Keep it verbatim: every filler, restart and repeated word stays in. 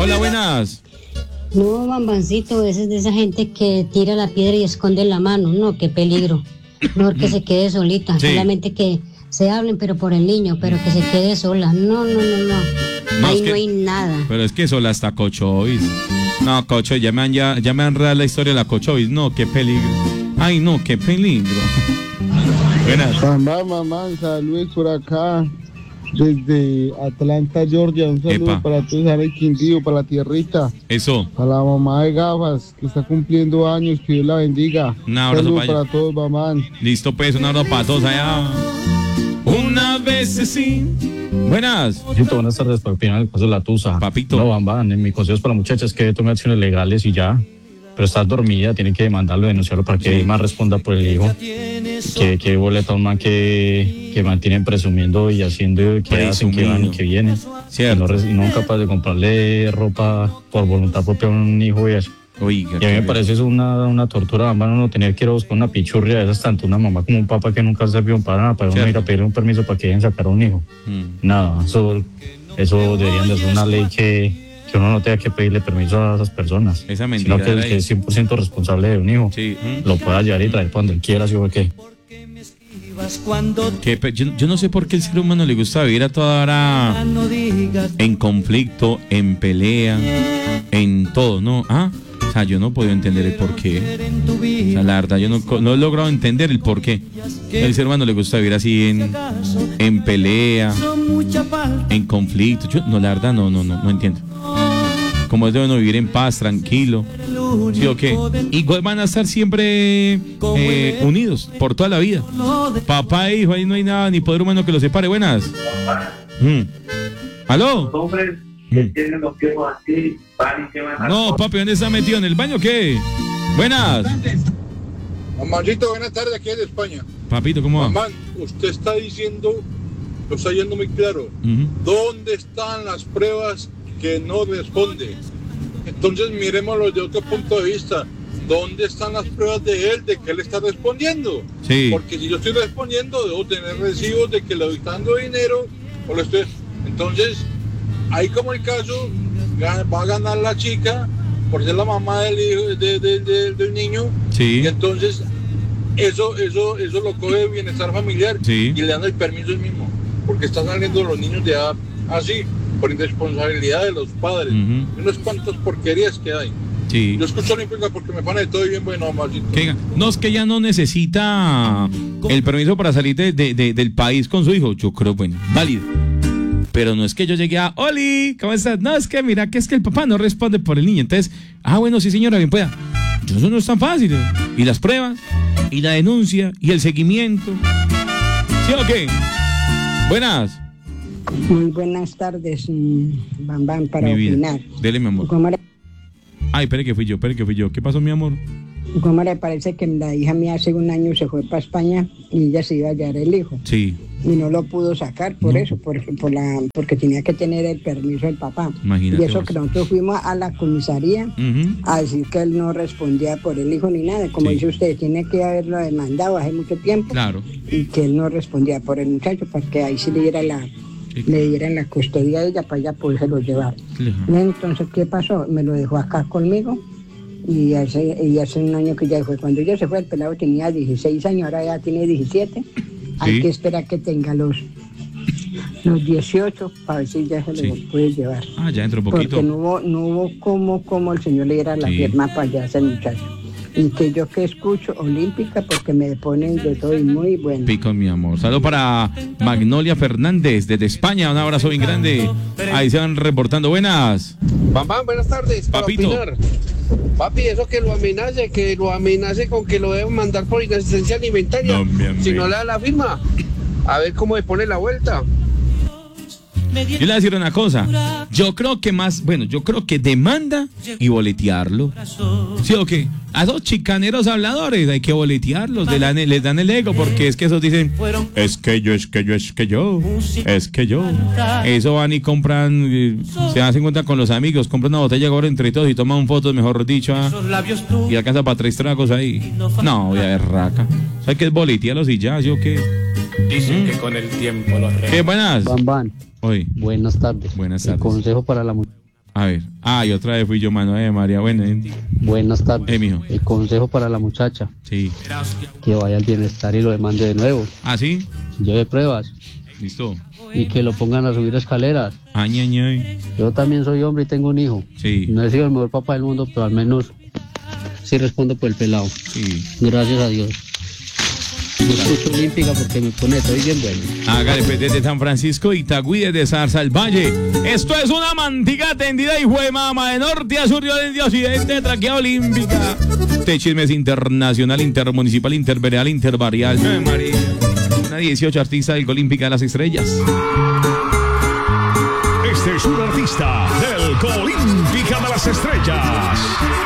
Hola, buenas. No, Bambancito, ese es de esa gente que tira la piedra y esconde la mano. No, qué peligro. Mejor que se quede solita. Sí. Solamente que se hablen, pero por el niño, pero que se quede sola. No, no, no, no. no Ahí no que, hay nada. Pero es que sola hasta Cochovis. No, Cocho, ya me han, ya, ya me han enredado la historia de la Cochovis. No, qué peligro. Ay, no, qué peligro. Buenas. Mamá, mamá, saludos por acá. Desde Atlanta, Georgia, un saludo Epa. para todos, el Quindío, para la tierrita. Eso. Para la mamá de Gafas, que está cumpliendo años, que Dios la bendiga. Un abrazo saludo para, para todos, mamá. Listo, pues, un abrazo para todos allá. Una vez sí. Buenas. Papito, buenas tardes, para opinar el caso de la Tusa. Papito. No, Bambán, en mi consejo para la muchacha es que tome acciones legales y ya. Pero está dormida, tiene que demandarlo, denunciarlo para que sí. más responda por el hijo. Que, que boleta un man que, que mantienen presumiendo y haciendo que hacen, que van y que vienen. Y no, y no capaz de comprarle ropa por voluntad propia a un hijo y eso. Oiga, y a mí me parece eso una, una tortura, mamá, no tener que ir a buscar una pichurria de esas, tanto una mamá como un papá que nunca se vio para nada, para uno ir a pedirle un permiso para que dejen sacar a un hijo. Mm. Nada, eso, eso deberían de ser una ley que... que uno no tenga que pedirle permiso a esas personas, esa mentira, sino que el que es cien por ciento responsable de un hijo sí. lo pueda llevar y traer cuando él quiera, ¿sí o qué? Que, yo, yo no sé por qué el ser humano le gusta vivir a toda hora en conflicto, en pelea, en todo, ¿no? Ah, o sea, yo no puedo entender el porqué. O sea, la verdad, yo no, no he logrado entender el porqué. El ser humano le gusta vivir así en, en pelea, en conflicto. Yo, no, la verdad, no, no, no, no entiendo. Como es de uno vivir en paz, tranquilo, ¿sí o qué? Igual van a estar siempre eh, unidos por toda la vida. Papá e hijo, ahí no hay nada, ni poder humano que los separe. Buenas. Mm. ¿Aló? Mm. No, papi, ¿dónde está metido? ¿En el baño o qué? Buenas. Mamacito, buenas tardes, aquí de España. Papito, ¿cómo va? Mamá, usted está diciendo, lo está yendo muy claro. Uh-huh. ¿Dónde están las pruebas que no responde? Entonces miremoslo de otro punto de vista. ¿Dónde están las pruebas de él, de que él está respondiendo? Sí. Porque si yo estoy respondiendo, debo tener recibos de que le estoy dando dinero o lo estoy... Entonces, ahí como el caso, va a ganar la chica por ser la mamá del hijo de, de, de, del niño. Sí. Y entonces eso, eso, eso lo coge de bienestar familiar. Sí. Y le dan el permiso el mismo, porque están saliendo los niños de edad así, por irresponsabilidad de los padres. Uh-huh. Unas cuantas porquerías que hay. Sí. Yo escucho olímpica porque me pone todo bien bueno, mamacito. No, es que ella no necesita el permiso para salir de, de, de, del país con su hijo. Yo creo, bueno, válido. Pero no es que yo llegué a, Oli, ¿cómo estás? No, es que mira, que es que el papá no responde por el niño. Entonces, ah, bueno, sí señora, bien pueda. Eso no es tan fácil. Y las pruebas, y la denuncia, y el seguimiento. ¿Sí o qué? Buenas. Muy buenas tardes, Bam Bam, para mi opinar. Vida. Dele, mi amor. ¿Cómo le... Ay, espere que fui yo, espere que fui yo. ¿Qué pasó, mi amor? ¿Cómo le parece que la hija mía hace un año se fue para España y ella se iba a hallar el hijo? Sí. Y no lo pudo sacar por no. eso, por, por la, porque tenía que tener el permiso del papá. Imagínate. Y eso vos. Que nosotros fuimos a la comisaría uh-huh. a decir que él no respondía por el hijo ni nada. Como sí. dice usted, tiene que haberlo demandado hace mucho tiempo. Claro. Y que él no respondía por el muchacho, para que ahí sí le diera la... le dieran la custodia a ella para ella podérselo llevar. Uh-huh. Entonces, ¿qué pasó? Me lo dejó acá conmigo y hace, y hace un año que ya fue. Cuando ella se fue, el pelado tenía dieciséis años, ahora ya tiene diecisiete. Sí. Hay que esperar que tenga los, los dieciocho para ver si ya se sí. lo puede llevar. Ah, ya entró un poquito. Porque no hubo, no hubo como, como el señor le diera la sí. firma para allá a ese muchacho. Y que yo que escucho olímpica porque me ponen de todo y muy bueno. Pico, mi amor. Saludos para Magnolia Fernández desde España. Un abrazo bien grande. Ahí se van reportando. Buenas. Bam, bam, buenas tardes. Papito. Papi, eso que lo amenace, que lo amenace con que lo deben mandar por inasistencia alimentaria. No, si no le da la firma, a ver cómo le pone la vuelta. Yo le voy a decir una cosa. Yo creo que más, bueno, yo creo que demanda y boletearlo. ¿Sí o qué? A esos chicaneros habladores hay que boletearlos, le dan, les dan el ego, porque es que esos dicen, es que yo, es que yo, es que yo, es que yo. Eso van y compran, se hacen cuenta con los amigos, compran una botella de gorro entre todos y toman fotos, mejor dicho, ¿ah? Y alcanza para tres tragos ahí. No, voy a ver, raca. O sea, hay que boletearlos y ya, ¿sí o qué? Dicen ¿Mm? que con el tiempo los ¿Qué buenas? Bam, bam. Hoy. Buenas tardes. Buenas tardes. El consejo para la mujer. A ver. Ah, y otra vez fui yo, mano. Eh, María, bueno. Eh. Buenas tardes. Eh, mijo. El consejo para la muchacha. Sí. Que vaya al bienestar y lo demande de nuevo. ¿Ah, sí? Lleve pruebas. Listo. Y que lo pongan a subir escaleras. Ay, ay, ay. Yo también soy hombre y tengo un hijo. Sí. No he sido el mejor papá del mundo, pero al menos sí respondo por el pelado. Sí. Gracias a Dios. Yo escucho Olímpica porque me pone todo bien bueno. Hágale, pues, desde San Francisco, Itagüí, desde Zarza al Valle. Esto es una mantica tendida y fue mama de norte a sur y oriente a occidente, traquea olímpica. Este chisme es internacional, intermunicipal, intervereal, interbarrial. Ay, María. Una dieciocho artista del Olímpica de las Estrellas. Este es un artista del Olímpica de las Estrellas.